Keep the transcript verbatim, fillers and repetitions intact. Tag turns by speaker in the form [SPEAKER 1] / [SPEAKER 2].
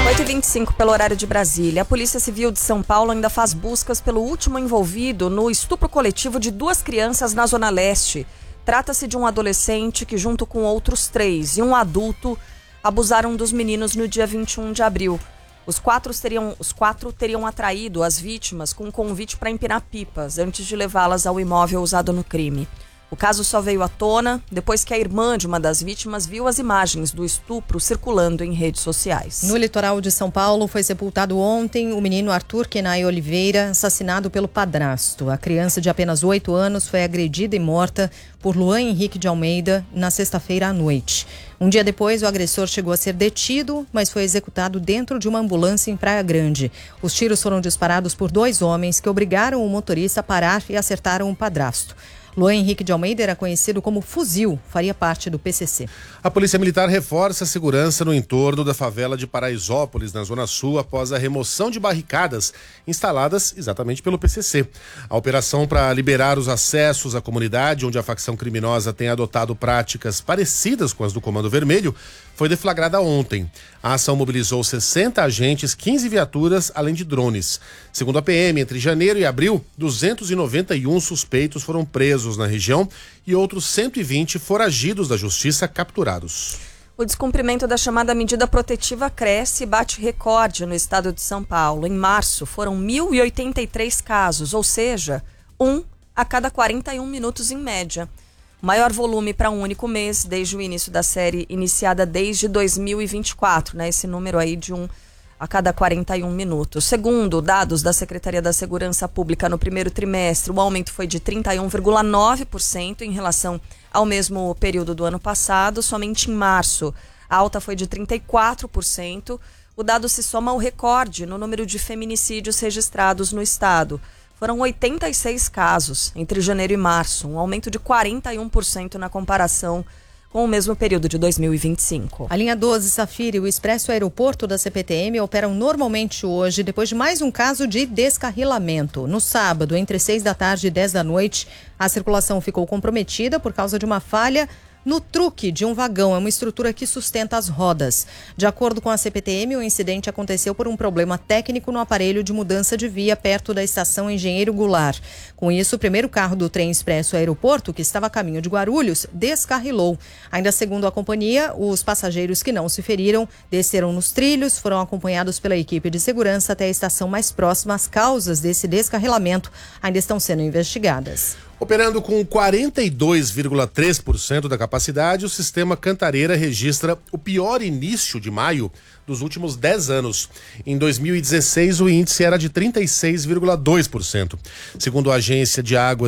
[SPEAKER 1] oito e vinte e cinco pelo horário de Brasília. A Polícia Civil de São Paulo ainda faz buscas pelo último envolvido no estupro coletivo de duas crianças na Zona Leste. Trata-se de um adolescente que, junto com outros três e um adulto, abusaram dos meninos no dia vinte e um de abril. Os quatro teriam, os quatro teriam atraído as vítimas com um convite para empinar pipas antes de levá-las ao imóvel usado no crime. O caso só veio à tona depois que a irmã de uma das vítimas viu as imagens do estupro circulando em redes sociais.
[SPEAKER 2] No litoral de São Paulo foi sepultado ontem o menino Arthur Kenai Oliveira, assassinado pelo padrasto. A criança de apenas oito anos foi agredida e morta por Luan Henrique de Almeida na sexta-feira à noite. Um dia depois, o agressor chegou a ser detido, mas foi executado dentro de uma ambulância em Praia Grande. Os tiros foram disparados por dois homens que obrigaram o motorista a parar e acertaram o padrasto. Luan Henrique de Almeida era conhecido como Fuzil, faria parte do P C C.
[SPEAKER 3] A Polícia Militar reforça a segurança no entorno da favela de Paraisópolis, na Zona Sul, após a remoção de barricadas instaladas exatamente pelo P C C. A operação para liberar os acessos à comunidade, onde a facção criminosa tem adotado práticas parecidas com as do Comando Vermelho, foi deflagrada ontem. A ação mobilizou sessenta agentes, quinze viaturas, além de drones. Segundo a P M, entre janeiro e abril, duzentos e noventa e um suspeitos foram presos na região e outros cento e vinte foragidos da justiça capturados.
[SPEAKER 1] O descumprimento da chamada medida protetiva cresce e bate recorde no estado de São Paulo. Em março, foram mil e oitenta e três casos, ou seja, um a cada quarenta e um minutos em média. Maior volume para um único mês desde o início da série, iniciada desde dois mil e vinte e quatro, né? Esse número aí de um a cada quarenta e um minutos. Segundo dados da Secretaria da Segurança Pública no primeiro trimestre, o aumento foi de trinta e um vírgula nove por cento em relação ao mesmo período do ano passado. Somente em março, a alta foi de trinta e quatro por cento. O dado se soma ao recorde no número de feminicídios registrados no estado. Foram oitenta e seis casos entre janeiro e março, um aumento de quarenta e um por cento na comparação com o mesmo período de dois mil e vinte e cinco.
[SPEAKER 2] A linha doze Safira e o Expresso Aeroporto da C P T M operam normalmente hoje, depois de mais um caso de descarrilamento. No sábado, entre seis da tarde e dez da noite, a circulação ficou comprometida por causa de uma falha no truque de um vagão, é uma estrutura que sustenta as rodas. De acordo com a C P T M, o incidente aconteceu por um problema técnico no aparelho de mudança de via perto da estação Engenheiro Goulart. Com isso, o primeiro carro do trem expresso aeroporto, que estava a caminho de Guarulhos, descarrilou. Ainda segundo a companhia, os passageiros que não se feriram desceram nos trilhos, foram acompanhados pela equipe de segurança até a estação mais próxima. As causas desse descarrilamento ainda estão sendo investigadas.
[SPEAKER 3] Operando com quarenta e dois vírgula três por cento da capacidade, o sistema Cantareira registra o pior início de maio dos últimos dez anos. Em dois mil e dezesseis, o índice era de trinta e seis vírgula dois por cento. Segundo a Agência de Águas